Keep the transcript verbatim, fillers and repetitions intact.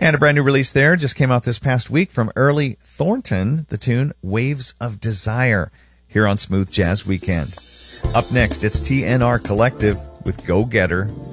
And a brand new release there just came out this past week from Early Thornton, the tune Waves of Desire, here on Smooth Jazz Weekend. Up next, it's T N R Collective with Go Getter.